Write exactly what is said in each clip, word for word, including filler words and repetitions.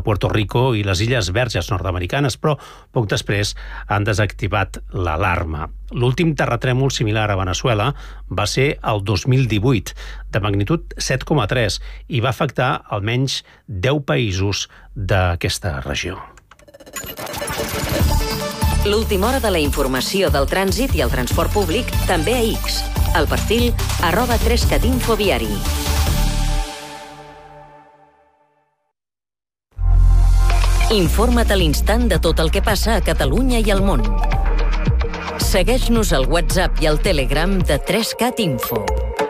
Puerto Rico i les Illes Verges nord-americanes, però poc després han desactivat l'alarma. L'últim terratrèmol similar a Veneçuela va ser el dos mil divuit, de magnitud set coma tres, i va afectar almenys deu països d'aquesta regió. L'última hora de la informació del trànsit i el transport públic també a X. El perfil arroba tres cat info viari. Informa't a l'instant de tot el que passa a Catalunya i al món. Segueix-nos al WhatsApp i al Telegram de tres cat info.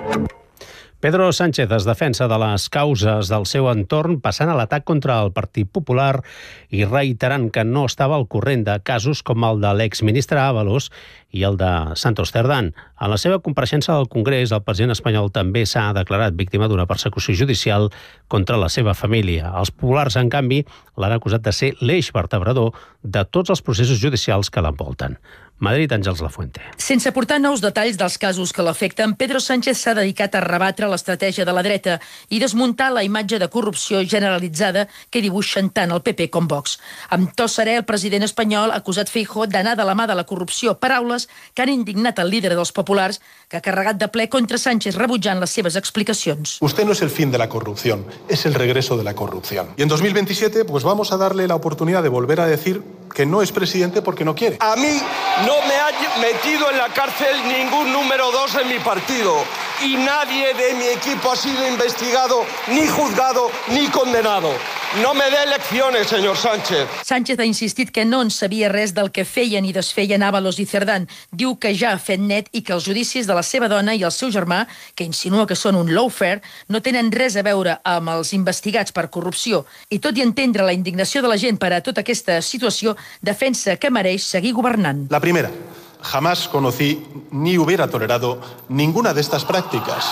Pedro Sánchez es defensa de les causes del seu entorn passant a l'atac contra el Partit Popular i reiterant que no estava al corrent de casos com el de l'exministre Ábalos i el de Santos Cerdán. En la seva compareixença al Congrés, el president espanyol també s'ha declarat víctima d'una persecució judicial contra la seva família. Els populars, en canvi, l'han acusat de ser l'eix vertebrador de tots els processos judicials que l'envolten. Madrid, Àngels Lafuente. Sense aportar nous detalls dels casos que l'afecten, Pedro Sánchez s'ha dedicat a rebatre l'estratègia de la dreta i desmuntar la imatge de corrupció generalitzada que dibuixen tant el P P com Vox. Amb to serè, el president espanyol ha acusat Feijóo d'anar de la mà de la corrupció, paraules que han indignat el líder dels populars, que ha carregat de ple contra Sánchez rebutjant les seves explicacions. Usted no es el fin de la corrupción, es el regreso de la corrupción. Y en dos mil veintisiete, pues vamos a darle la oportunidad de volver a decir que no es presidente porque no quiere. A mí no me ha metido en la cárcel ningún número dos en mi partido y nadie de mi equipo ha sido investigado, ni juzgado, ni condenado. No me dé lecciones, señor Sánchez. Sánchez ha insistit que no en sabia res del que feien i desfeien Ábalos i Cerdán. Diu que ja ha fet net i que els judicis de la seva dona i el seu germà, que insinua que són un lawfare, no tenen res a veure amb els investigats per corrupció. I tot i entendre la indignació de la gent per a tota aquesta situació, defensa que mereix seguir governant. La primera, jamás conocí ni hubiera tolerado ninguna de estas prácticas.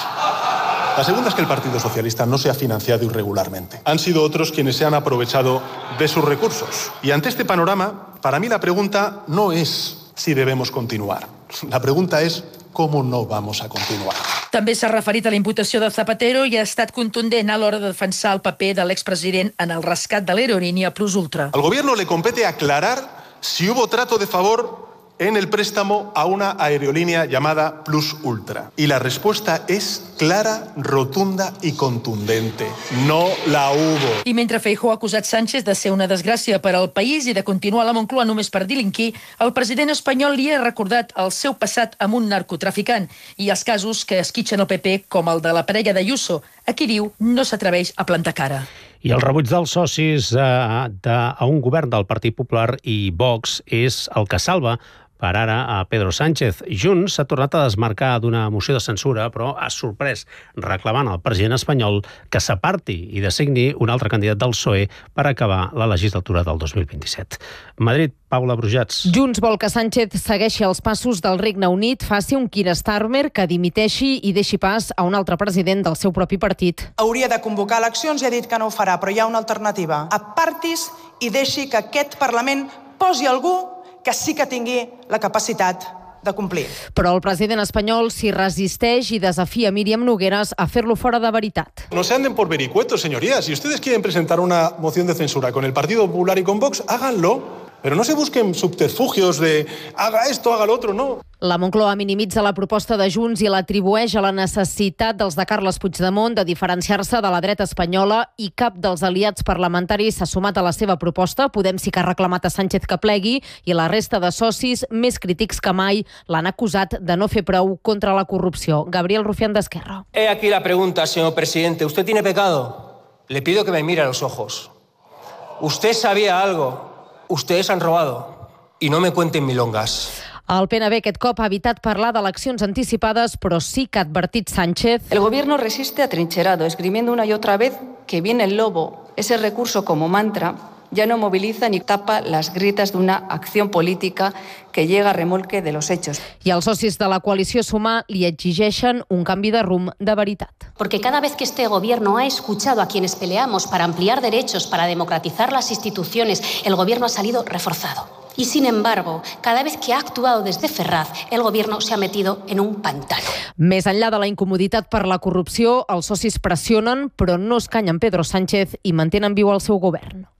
La segunda es que el Partido Socialista no se ha financiado irregularmente. Han sido otros quienes se han aprovechado de sus recursos. Y ante este panorama, para mí la pregunta no es si debemos continuar. La pregunta es cómo no vamos a continuar. També s'ha referit a la imputació de Zapatero i ha estat contundent a l'hora de defensar el paper de l'expresident en el rescat de l'aerolínia Plus Ultra. Al gobierno le compete aclarar si hubo trato de favor en el préstamo a una aerolínea llamada Plus Ultra. Y la respuesta es clara, rotunda y contundente. No la hubo. I mentre Feijóo ha acusat Sánchez de ser una desgràcia per al país i de continuar a la Moncloa només per delinquir, el president espanyol li ha recordat el seu passat amb un narcotraficant i els casos que esquitxen el P P, com el de la parella d'Ayuso, a qui diu no s'atreveix a plantar cara. I el rebuig dels socis eh, de, a un govern del Partit Popular i Vox és el que salva per ara a Pedro Sánchez. Junts s'ha tornat a desmarcar d'una moció de censura, però ha sorprès reclamant al president espanyol que s'aparti i designi un altre candidat del P S O E per acabar la legislatura del dos mil vint-i-set. Madrid, Paula Brujats. Junts vol que Sánchez segueixi els passos del Regne Unit, faci un Keir Starmer que dimiteixi i deixi pas a un altre president del seu propi partit. Hauria de convocar eleccions i ha dit que no ho farà, però hi ha una alternativa. Apartis i deixi que aquest Parlament posi algú que sí que tingui la capacitat de complir. Però el president espanyol s'hi resisteix i desafia Míriam Nogueras a fer-lo fora de veritat. No se anden por vericuetos, señorías. Si ustedes quieren presentar una moción de censura con el Partido Popular y con Vox, háganlo. Pero no se busquen subterfugios de haga esto, haga lo otro, no. La Moncloa minimitza la proposta de Junts i l'atribueix a la necessitat dels de Carles Puigdemont de diferenciar-se de la dreta espanyola i cap dels aliats parlamentaris s'ha sumat a la seva proposta. Podem sí que ha reclamat a Sánchez que plegui i la resta de socis, més crítics que mai, l'han acusat de no fer prou contra la corrupció. Gabriel Rufián d'Esquerra. He aquí la pregunta, señor presidente. ¿Usted tiene pecado? Le pido que me mire a los ojos. ¿Usted sabía algo? Ustedes han robado y no me cuenten milongas. El P N B aquest cop ha evitat parlar d'eleccions anticipades, però sí que ha advertit Sánchez. El gobierno resiste atrincherado, esgrimiendo una y otra vez que viene el lobo. Ese recurso como mantra ya no moviliza ni tapa las grietas de una acción política que llega a remolque de los hechos. I els socis de la coalició Sumar li exigeixen un canvi de rumb de veritat. Porque cada vez que este gobierno ha escuchado a quienes peleamos para ampliar derechos, para democratizar las instituciones, el gobierno ha salido reforzado. Y sin embargo, cada vez que ha actuado desde Ferraz, el gobierno se ha metido en un pantano. Més enllà de la incomoditat per la corrupció, els socis pressionen, però no escanyen Pedro Sánchez i mantenen viu el seu govern.